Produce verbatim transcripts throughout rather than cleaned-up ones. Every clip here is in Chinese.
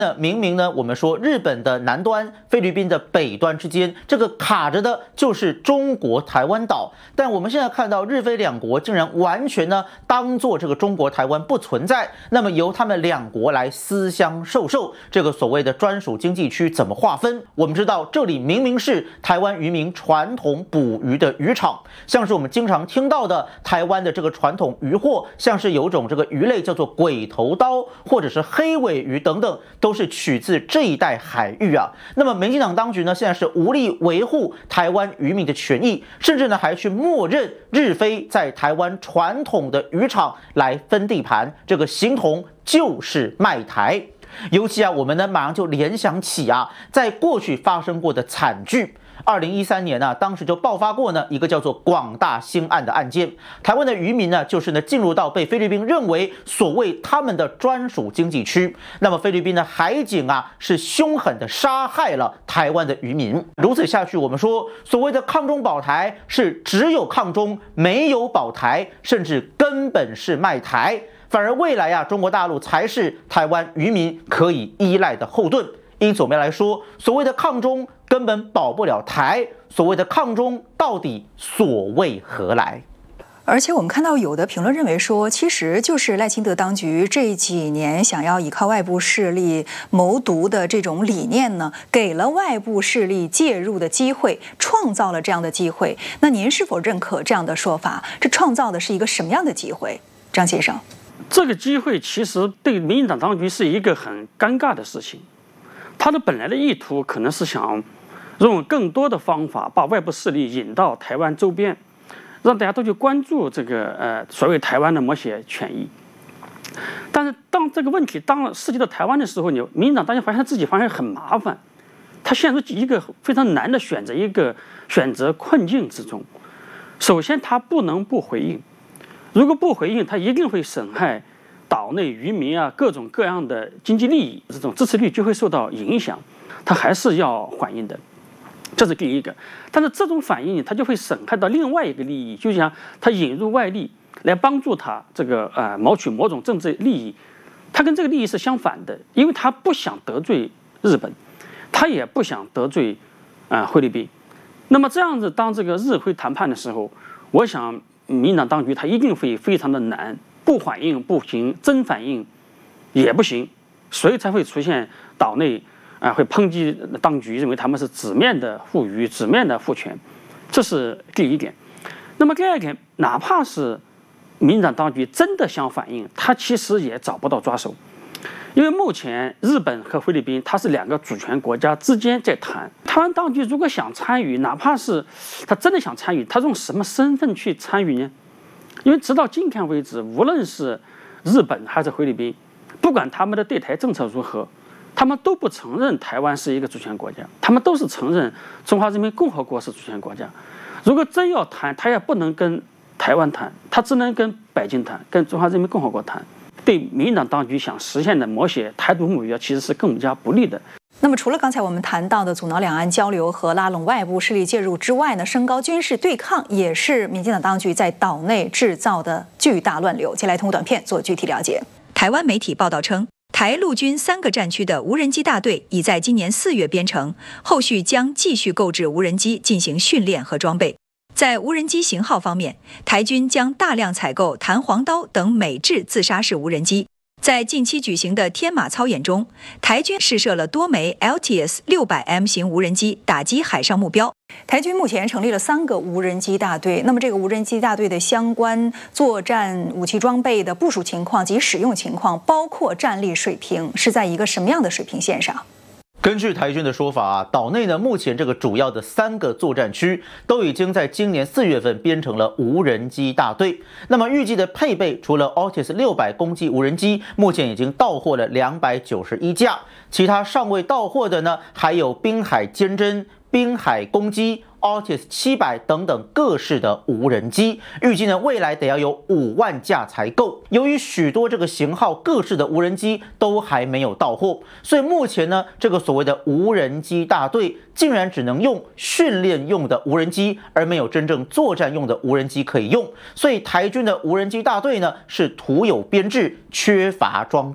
那明明呢，我们说日本的南端、菲律宾的北端之间，这个卡着的就是中国台湾岛。但我们现在看到日菲两国竟然完全呢当做这个中国台湾不存在，那么由他们两国来私相授受，这个所谓的专属经济区怎么划分？我们知道这里明明是台湾渔民传统捕鱼的渔场，像是我们经常听到的台湾的这个传统渔获，像是有种这个鱼类叫做鬼头刀，或者是黑尾鱼等等，都是取自这一带海域啊。那么民进党当局呢，现在是无力维护台湾渔民的权益，甚至呢还去默认日菲在台湾传统的渔场来分地盘，这个形同就是卖台。尤其啊，我们呢马上就联想起啊，在过去发生过的惨剧。二零一三年呢、啊，当时就爆发过呢一个叫做广大兴案的案件。台湾的渔民呢，就是呢进入到被菲律宾认为所谓他们的专属经济区。那么菲律宾的海警啊，是凶狠的杀害了台湾的渔民。如此下去，我们说所谓的抗中保台是只有抗中没有保台，甚至根本是卖台。反而未来啊，中国大陆才是台湾渔民可以依赖的后盾。因此我们来说，所谓的抗中根本保不了台，所谓的抗中到底所谓何来？ 而且我们看到有的评论认为说，其实就是赖清德当局这几年想要依靠外部势力谋独的这种理念呢，给了外部势力介入的机会，创造了这样的机会。那您是否认可这样的说法？这创造的是一个什么样的机会？张先生， 这个机会其实对民进党当局是一个很尴尬的事情。他的本来的意图可能是想用更多的方法把外部势力引到台湾周边，让大家都去关注这个呃所谓台湾的某些权益。但是当这个问题当涉及到台湾的时候，你民进党当局发现自己发现很麻烦，他陷入一个非常难的选择一个选择困境之中。首先，他不能不回应，如果不回应，他一定会损害岛内渔民啊，各种各样的经济利益，这种支持率就会受到影响，他还是要反应的，这是第一个。但是这种反应他就会损害到另外一个利益，就像他引入外力来帮助他这个呃谋取某种政治利益，他跟这个利益是相反的，因为他不想得罪日本，他也不想得罪啊、呃、菲律宾。那么这样子，当这个日菲谈判的时候，我想民进党当局他一定会非常的难。不反应不行，真反应也不行，所以才会出现岛内啊、呃、会抨击当局，认为他们是纸面的护渔、纸面的护权，这是第一点。那么第二点，哪怕是民进党当局真的想反应，他其实也找不到抓手，因为目前日本和菲律宾它是两个主权国家之间在谈，台湾当局如果想参与，哪怕是他真的想参与，他用什么身份去参与呢？因为直到今天为止，无论是日本还是菲律宾，不管他们的对台政策如何，他们都不承认台湾是一个主权国家，他们都是承认中华人民共和国是主权国家。如果真要谈，他也不能跟台湾谈，他只能跟北京谈，跟中华人民共和国谈。对民进党当局想实现的某些台独目标，其实是更加不利的。 那么除了刚才我们谈到的阻挠两岸交流和拉拢外部势力介入之外呢，升高军事对抗也是民进党当局在岛内制造的巨大乱流。接下来通过短片做具体了解。台湾媒体报道称，台陆军三个战区的无人机大队已在今年四月编成，后续将继续购置无人机进行训练和装备。在无人机型号方面，台军将大量采购弹簧刀等美制自杀式无人机。在近期举行的天马操演中，台军试射了多枚 L T S 六百 M 型无人机，打击海上目标。台军目前成立了三个无人机大队，那么这个无人机大队的相关作战武器装备的部署情况及使用情况，包括战力水平，是在一个什么样的水平线上？ 根据台军的说法啊，岛内呢目前这个主要的三个作战区都已经在今年四月份编成了无人机大队。那么预计的配备，除了 L T S 六百攻击无人机，目前已经到货了两百九十一架，其他尚未到货的呢，还有滨海坚侦、滨海攻击、L T S 七百等等各式的无人机，预计呢未来得要有五万架才够。由于许多这个型号各式的无人机都还没有到货，所以目前呢这个所谓的无人机大队竟然只能用训练用的无人机，而没有真正作战用的无人机可以用。所以台军的无人机大队呢是徒有编制，缺乏装备。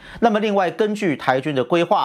那么另外，根据台军的规划，